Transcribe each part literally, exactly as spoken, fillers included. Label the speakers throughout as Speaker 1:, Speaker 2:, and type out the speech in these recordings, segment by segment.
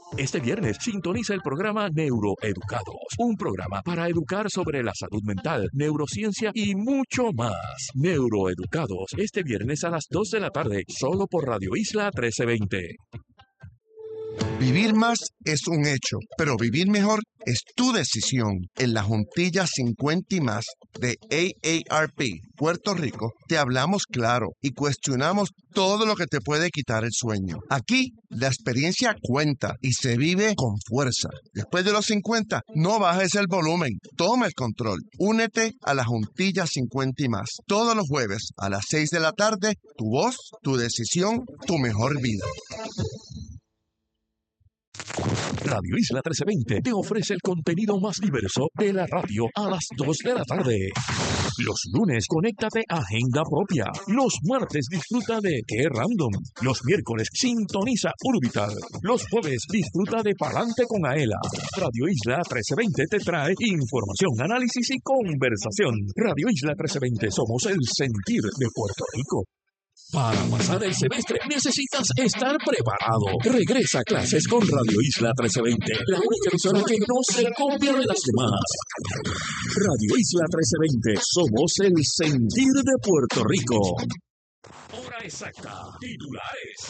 Speaker 1: Este viernes sintoniza el programa Neuroeducados, un programa para educar sobre la salud mental, neurociencia y mucho más. Neuroeducados, este viernes a las dos de la tarde, solo por Radio Isla mil trescientos veinte.
Speaker 2: Vivir más es un hecho, pero vivir mejor es tu decisión. En la Juntilla cincuenta y más de A A R P, Puerto Rico, te hablamos claro y cuestionamos todo lo que te puede quitar el sueño. Aquí, la experiencia cuenta y se vive con fuerza. Después de los cincuenta, no bajes el volumen, toma el control. Únete a la Juntilla cincuenta y más. Todos los jueves a las seis de la tarde, tu voz, tu decisión, tu mejor vida.
Speaker 1: Radio Isla mil trescientos veinte te ofrece el contenido más diverso de la radio a las dos de la tarde. Los lunes, conéctate a Agenda Propia. Los martes, disfruta de Qué Random. Los miércoles, sintoniza Urbital. Los jueves, disfruta de Palante con Aela. Radio Isla mil trescientos veinte te trae información, análisis y conversación. Radio Isla mil trescientos veinte, somos el sentir de Puerto Rico. Para pasar el semestre necesitas estar preparado. Regresa a clases con Radio Isla mil trescientos veinte, la única emisora que no se copia de las demás. Radio Isla mil trescientos veinte, somos el sentir de Puerto Rico. Hora exacta, titulares.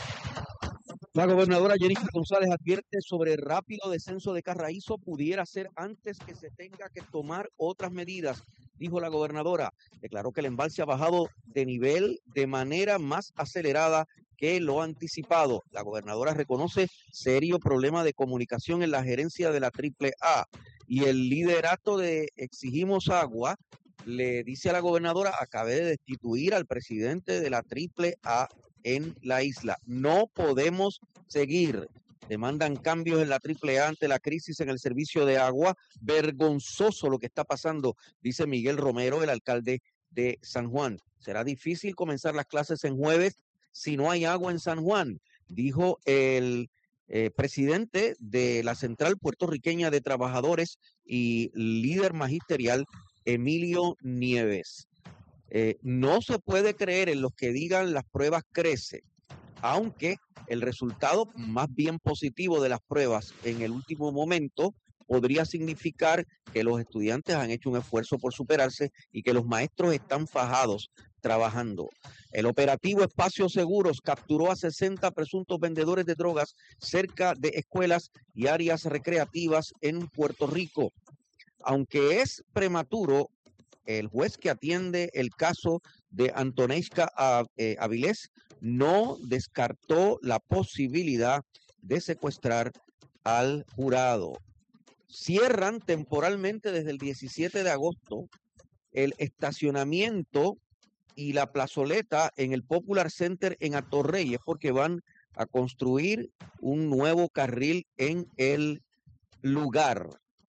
Speaker 3: La gobernadora Jennifer González advierte sobre rápido descenso de Carraízo pudiera ser antes que se tenga que tomar otras medidas. Dijo la gobernadora, declaró que el embalse ha bajado de nivel de manera más acelerada que lo anticipado. La gobernadora reconoce serio problema de comunicación en la gerencia de la Triple A y el liderato de Exigimos Agua le dice a la gobernadora, acabé de destituir al presidente de la Triple A en la isla. No podemos seguir. Demandan cambios en la Triple A ante la crisis en el servicio de agua. Vergonzoso lo que está pasando, dice Miguel Romero, el alcalde de San Juan. Será difícil comenzar las clases en jueves si no hay agua en San Juan, dijo el eh, presidente de la Central Puertorriqueña de Trabajadores y líder magisterial, Emilio Nieves. Eh, no se puede creer en los que digan las pruebas crece, aunque el resultado más bien positivo de las pruebas en el último momento podría significar que los estudiantes han hecho un esfuerzo por superarse y que los maestros están fajados trabajando. El operativo Espacios Seguros capturó a sesenta presuntos vendedores de drogas cerca de escuelas y áreas recreativas en Puerto Rico. Aunque es prematuro, el juez que atiende el caso de Antoneska Avilés no descartó la posibilidad de secuestrar al jurado. Cierran temporalmente desde el diecisiete de agosto el estacionamiento y la plazoleta en el Popular Center en Atorrey, es porque van a construir un nuevo carril en el lugar.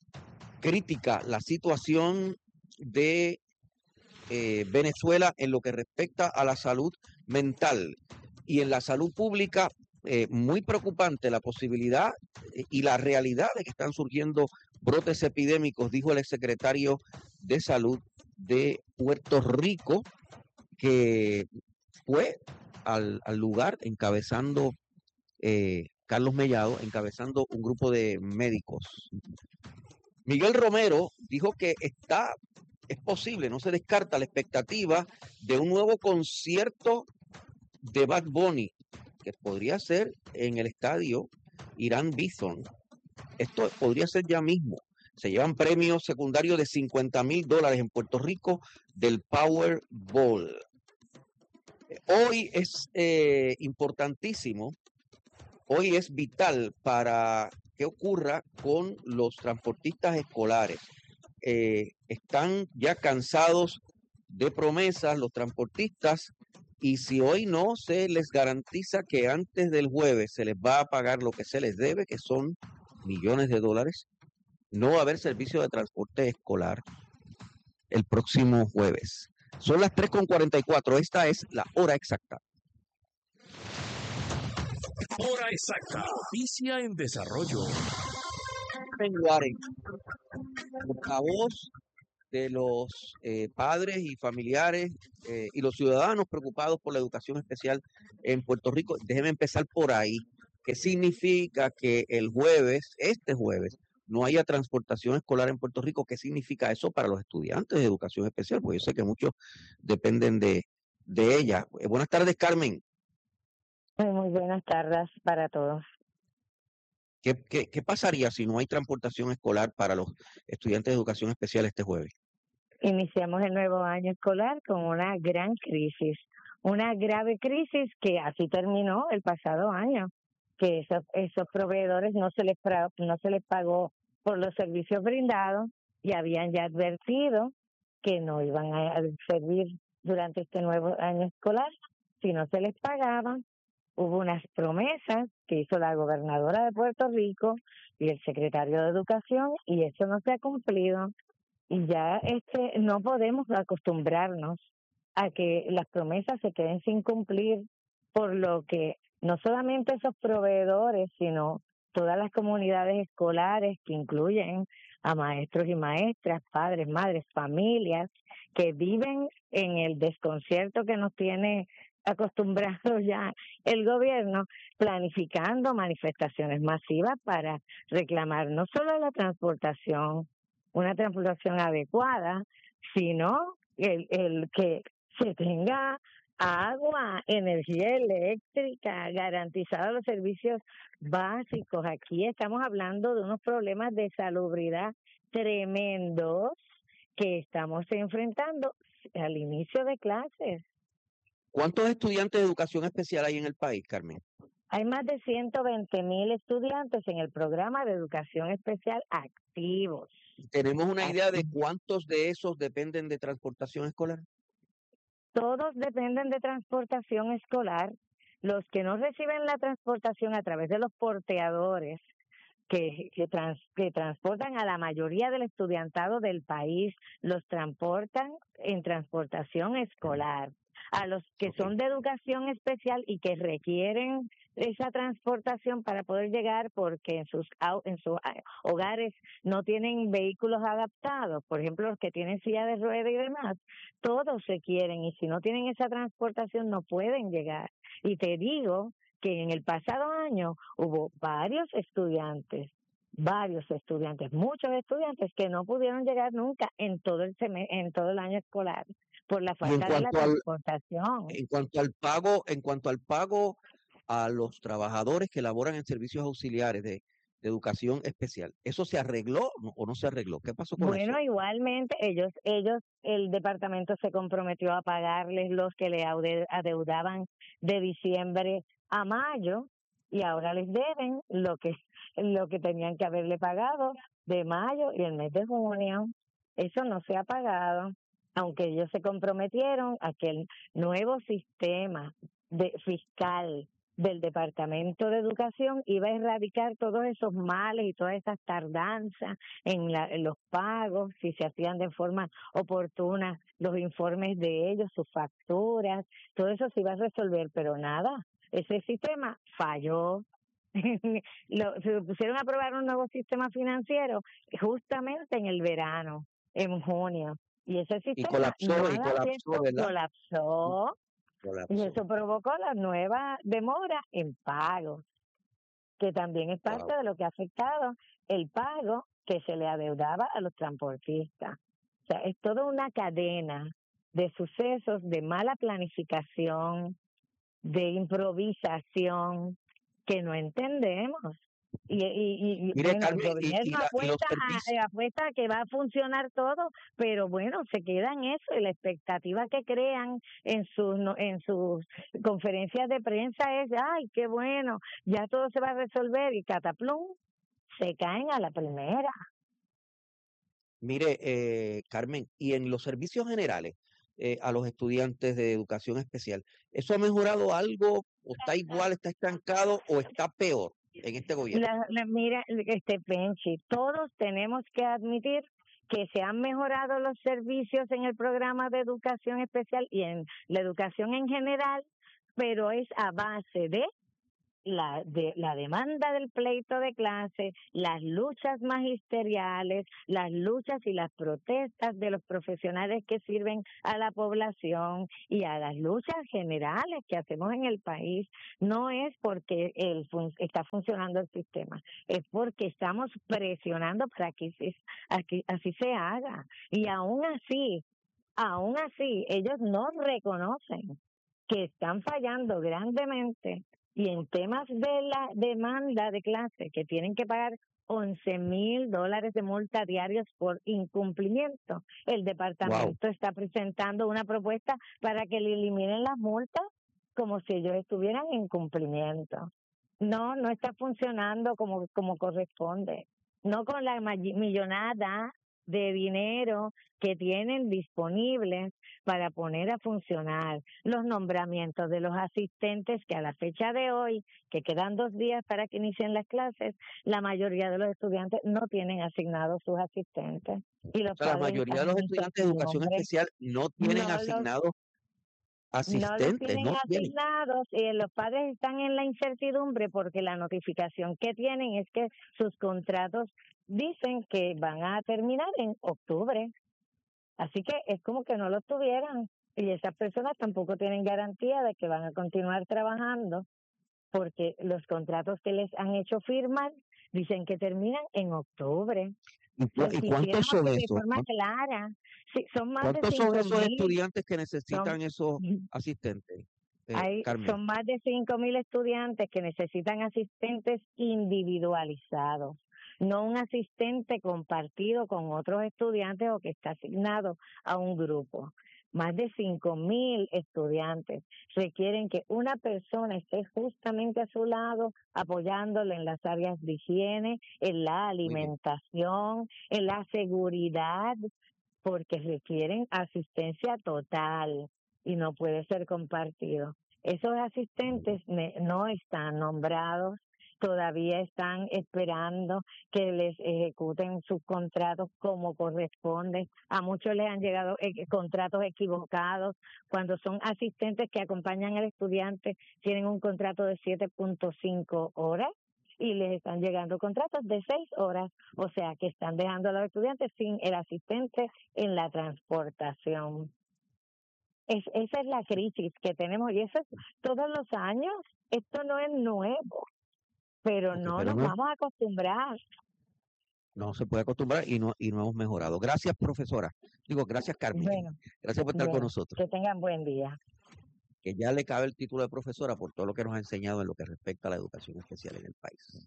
Speaker 3: Crítica la situación de eh, Venezuela en lo que respecta a la salud mental y en la salud pública, eh, muy preocupante la posibilidad eh, y la realidad de que están surgiendo brotes epidémicos, dijo el exsecretario de Salud de Puerto Rico, que fue al, al lugar encabezando eh, Carlos Mellado, encabezando un grupo de médicos. Miguel Romero dijo que está, es posible, no se descarta la expectativa de un nuevo concierto de Bad Bunny, que podría ser en el estadio Irán Bithorn. Esto podría ser ya mismo. Se llevan premios secundarios de cincuenta mil dólares en Puerto Rico del Powerball. Hoy es eh, importantísimo, hoy es vital para que ocurra con los transportistas escolares. Eh, están ya cansados de promesas los transportistas y si hoy no se les garantiza que antes del jueves se les va a pagar lo que se les debe, que son millones de dólares, no va a haber servicio de transporte escolar el próximo jueves. Son las tres con cuarenta y cuatro, esta es la hora exacta.
Speaker 1: Hora exacta, noticia en desarrollo.
Speaker 3: En Warren, portavoz de los eh, padres y familiares eh, y los ciudadanos preocupados por la educación especial en Puerto Rico. Déjeme empezar por ahí. ¿Qué significa que el jueves, este jueves, no haya transportación escolar en Puerto Rico? ¿Qué significa eso para los estudiantes de educación especial? Porque yo sé que muchos dependen de, de ella. Eh, buenas tardes, Carmen.
Speaker 4: Muy, muy buenas tardes para todos.
Speaker 3: ¿Qué, qué, ¿Qué pasaría si no hay transportación escolar para los estudiantes de educación especial este jueves?
Speaker 4: Iniciamos el nuevo año escolar con una gran crisis, una grave crisis que así terminó el pasado año, que esos, esos proveedores no se les pra- no se les pagó por los servicios brindados y habían ya advertido que no iban a servir durante este nuevo año escolar si no se les pagaban. Hubo unas promesas que hizo la gobernadora de Puerto Rico y el secretario de Educación y eso no se ha cumplido. Y ya este no podemos acostumbrarnos a que las promesas se queden sin cumplir, por lo que no solamente esos proveedores, sino todas las comunidades escolares que incluyen a maestros y maestras, padres, madres, familias, que viven en el desconcierto que nos tiene acostumbrados ya el gobierno, planificando manifestaciones masivas para reclamar no solo la transportación, una transportación adecuada, sino el, el que se tenga agua, energía eléctrica, garantizados los servicios básicos. Aquí estamos hablando de unos problemas de salubridad tremendos que estamos enfrentando al inicio de clases.
Speaker 3: ¿Cuántos estudiantes de educación especial hay en el país, Carmen?
Speaker 4: Hay más de ciento veinte mil estudiantes en el programa de educación especial activos.
Speaker 3: ¿Tenemos una idea de cuántos de esos dependen de transportación escolar?
Speaker 4: Todos dependen de transportación escolar. Los que no reciben la transportación a través de los porteadores que, que, trans, que transportan a la mayoría del estudiantado del país, los transportan en transportación escolar. A los que
Speaker 3: Okay.
Speaker 4: son de educación especial y que requieren esa transportación para poder llegar porque en sus en sus hogares no tienen vehículos adaptados, por ejemplo los que tienen silla de ruedas y demás, todos se quieren y si no tienen esa transportación no pueden llegar. Y te digo que en el pasado año hubo varios estudiantes, varios estudiantes, muchos estudiantes que no pudieron llegar nunca en todo el sem- en todo el año escolar por la falta de la transportación.
Speaker 3: En cuanto al pago, en cuanto al pago a los trabajadores que laboran en servicios auxiliares de, de educación especial, ¿eso se arregló o no se arregló? ¿Qué pasó con
Speaker 4: bueno,
Speaker 3: eso?
Speaker 4: igualmente ellos, ellos, el departamento se comprometió a pagarles los que le adeudaban de diciembre a mayo y ahora les deben lo que lo que tenían que haberle pagado de mayo y el mes de junio. Eso no se ha pagado, aunque ellos se comprometieron a que el nuevo sistema de fiscal del Departamento de Educación iba a erradicar todos esos males y todas esas tardanzas en, la, en los pagos, si se hacían de forma oportuna los informes de ellos, sus facturas, todo eso se iba a resolver, pero nada, ese sistema falló. Lo, se pusieron a probar un nuevo sistema financiero justamente en el verano, en junio, y ese sistema
Speaker 3: y colapsó,
Speaker 4: nada
Speaker 3: y colapsó, ¿verdad?
Speaker 4: colapsó.
Speaker 3: colapsó.
Speaker 4: Y eso provocó la nueva demora en pagos, que también es parte
Speaker 3: Wow.
Speaker 4: de lo que ha afectado el pago que se le adeudaba a los transportistas. O sea, es toda una cadena de sucesos, de mala planificación, de improvisación, que no entendemos. Y, y, y
Speaker 3: Mire,
Speaker 4: bueno,
Speaker 3: Carmen,
Speaker 4: el
Speaker 3: y,
Speaker 4: gobierno
Speaker 3: y, la, y los
Speaker 4: apuesta, a,
Speaker 3: servicios,
Speaker 4: apuesta a que va a funcionar todo, pero bueno, se queda en eso y la expectativa que crean en sus no, en sus conferencias de prensa es, ay, qué bueno, ya todo se va a resolver y cataplum, se caen a la primera.
Speaker 3: mire, eh, Carmen, y en los servicios generales eh, a los estudiantes de educación especial, ¿eso ha mejorado algo o está igual, está estancado o está peor en este gobierno?
Speaker 4: La, la, mira, este Penchi, todos tenemos que admitir que se han mejorado los servicios en el programa de educación especial y en la educación en general, pero es a base de la, de, la demanda del pleito de clase, las luchas magisteriales, las luchas y las protestas de los profesionales que sirven a la población y a las luchas generales que hacemos en el país, no es porque el fun- está funcionando el sistema, es porque estamos presionando para que así, así, así se haga. Y aún así, aún así, ellos no reconocen que están fallando grandemente y en temas de la demanda de clase, que tienen que pagar once mil dólares de multa diarios por incumplimiento. El departamento wow. está presentando una propuesta para que le eliminen las multas como si ellos estuvieran en cumplimiento. No, no está funcionando como, como corresponde. No con la millonada de dinero que tienen disponibles para poner a funcionar los nombramientos de los asistentes, que a la fecha de hoy, que quedan dos días para que inicien las clases, la mayoría de los estudiantes no tienen asignados sus asistentes. Y los
Speaker 3: o sea, la mayoría de los estudiantes de educación especial no tienen
Speaker 4: no
Speaker 3: asignados
Speaker 4: los,
Speaker 3: asistentes.
Speaker 4: No los tienen
Speaker 3: no
Speaker 4: asignados
Speaker 3: tienen.
Speaker 4: y los padres están en la incertidumbre porque la notificación que tienen es que sus contratos dicen que van a terminar en octubre. Así que es como que no los tuvieran y esas personas tampoco tienen garantía de que van a continuar trabajando porque los contratos que les han hecho firmar dicen que terminan en octubre.
Speaker 3: ¿Y, cu ¿y cuántos son
Speaker 4: de
Speaker 3: esos?
Speaker 4: forma clara. Sí, son más
Speaker 3: ¿Cuántos
Speaker 4: de
Speaker 3: son esos
Speaker 4: mil,
Speaker 3: estudiantes que necesitan
Speaker 4: son,
Speaker 3: esos asistentes? Eh,
Speaker 4: hay, son más de cinco mil estudiantes que necesitan asistentes individualizados, no un asistente compartido con otros estudiantes o que está asignado a un grupo. Más de cinco mil estudiantes requieren que una persona esté justamente a su lado, apoyándolo en las áreas de higiene, en la alimentación, en la seguridad, porque requieren asistencia total y no puede ser compartido. Esos asistentes no están nombrados, todavía están esperando que les ejecuten sus contratos como corresponde. A muchos les han llegado eh, contratos equivocados. Cuando son asistentes que acompañan al estudiante, tienen un contrato de siete punto cinco horas y les están llegando contratos de seis horas. O sea, que están dejando a los estudiantes sin el asistente en la transportación. Es, esa es la crisis que tenemos y eso es todos los años. Esto no es nuevo. Pero no pero nos no, vamos a acostumbrar.
Speaker 3: No se puede acostumbrar y no y no hemos mejorado. Gracias, profesora. Digo, gracias, Carmen. Bueno, gracias por estar bueno, con nosotros.
Speaker 4: Que tengan buen día.
Speaker 3: Que ya le cabe el título de profesora por todo lo que nos ha enseñado en lo que respecta a la educación especial en el país.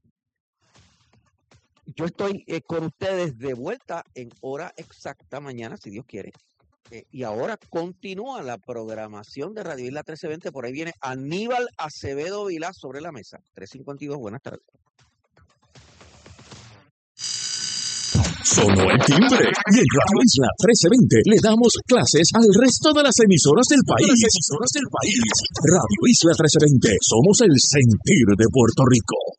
Speaker 3: Yo estoy eh, con ustedes de vuelta en hora exacta mañana, si Dios quiere. Eh, y ahora continúa la programación de Radio Isla trece veinte. Por ahí viene Aníbal Acevedo Vilá sobre la mesa. tres cincuenta y dos, buenas tardes.
Speaker 1: Sonó el timbre y en Radio Isla trece veinte le damos clases al resto de las emisoras del país. Las emisoras del país. Radio Isla trece veinte, somos el sentir de Puerto Rico.